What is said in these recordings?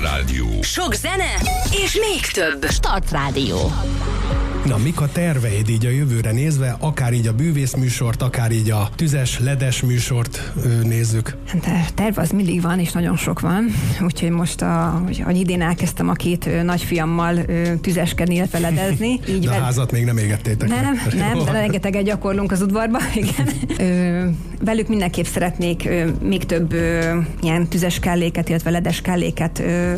Startrádió. Sok zene és még több. Startrádió. Na, mik a terveid így a jövőre nézve, akár így a bűvészműsort, akár így a tüzes, ledes műsort nézzük? Hát terv az mindig van, és nagyon sok van. Úgyhogy most, hogy idén elkezdtem a két nagyfiammal tüzeskedni, illetve ledezni. Így de a házat még nem égettétek. Nem, de rengeteget gyakorlunk az udvarba, igen. Velük mindenképp szeretnék még több ilyen tüzes kelléket, illetve ledes kelléket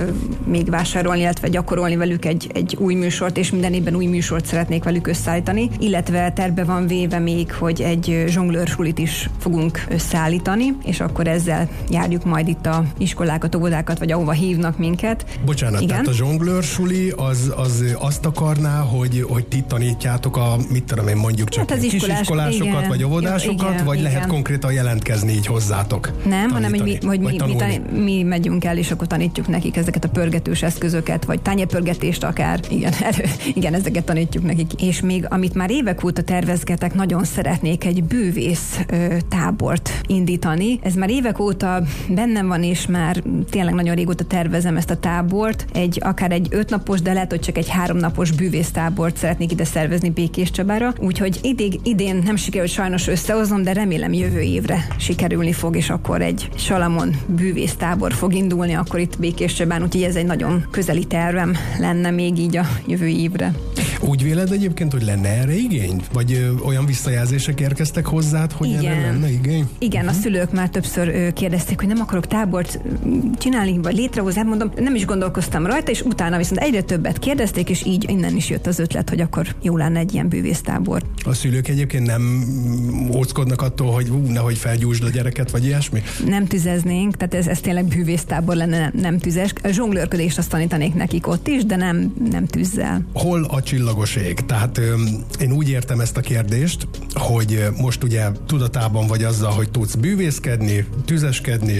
még vásárolni, illetve gyakorolni velük egy új műsort, és minden évben új műsort szeretnék velük összeállítani, illetve tervbe van véve még, hogy egy zsonglőrsulit is fogunk összeállítani, és akkor ezzel járjuk majd itt a iskolákat, óvodákat, vagy ahova hívnak minket. Bocsánat, igen? Tehát a zsonglőrsuli az azt akarná, hogy ti tanítjátok mit tudom én, mondjuk csak hát kisiskolásokat, igen, vagy óvodásokat, igen, vagy igen. Lehet konkrétan jelentkezni így hozzátok? Nem, hanem hogy mi megyünk el, és akkor tanítjuk nekik ezeket a pörgetős eszközöket, vagy tányérpörgetést akár. Igen, ezeket tanítjuk nekik. És még, amit már évek óta tervezgetek, nagyon szeretnék egy bűvész tábort indítani. Ez már évek óta bennem van, és már tényleg nagyon régóta tervezem ezt a tábort. Akár egy 5 napos, de lehet, hogy csak egy 3 napos bűvész tábort szeretnék ide szervezni Békéscsabára. Úgyhogy idén nem sikerült sajnos összehoznom, de remélem jövő évre sikerülni fog, és akkor egy Salamon bűvész tábor fog indulni akkor itt Békéscsabán, úgyhogy ez egy nagyon közeli tervem lenne még így a jövő évre. Úgy véled egyébként, hogy lenne erre igény? Vagy olyan visszajelzések érkeztek hozzád, hogy erre lenne igény? Igen, a szülők már többször kérdezték, hogy nem akarok tábort csinálni, vagy létrehozni. Mondom, nem is gondolkoztam rajta, és utána viszont egyre többet kérdezték, és így innen is jött az ötlet, hogy akkor jó lenne egy ilyen bűvésztábor. A szülők egyébként nem óckodnak attól, hogy nehogy felgyújtsd a gyereket, vagy ilyesmi? Nem tüzeznénk, tehát ez tényleg bűvésztábor lenne, nem tüzes. A zsonglőrködést azt tanítanék nekik ott is, de nem tűzzel. Hol a csillagos ég? Tehát én úgy értem ezt a kérdést, hogy most ugye tudatában vagy azzal, hogy tudsz bűvészkedni, tüzeskedni,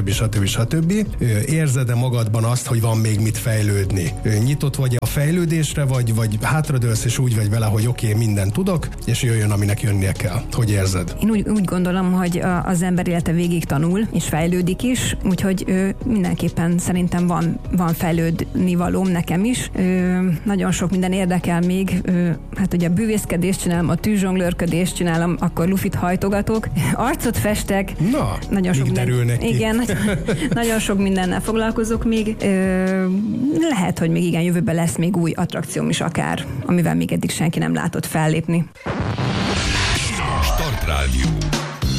stb. Érzed-e magadban azt, hogy van még mit fejlődni? Nyitott vagy a fejlődésre, vagy hátradőlsz, és úgy vagy vele, hogy oké, mindent tudok, és jöjjön, aminek jönnie kell. Hogy érzed? Én úgy gondolom, hogy az ember élete végig tanul, és fejlődik is, úgyhogy mindenképpen szerintem van fejlődni valóm nekem is. Nagyon sok minden érdekel még, hát ugye a bűvészkedést csinálom, a tűzsonglőrködést csinálom, akkor lufit hajtogatok, arcot festek. Na, nagyon sok derülnek ki. Igen, nagyon sok mindennel foglalkozok még. Lehet, hogy még igen, jövőben lesz még új attrakcióm is akár, amivel még eddig senki nem látott fellépni. Startrádió.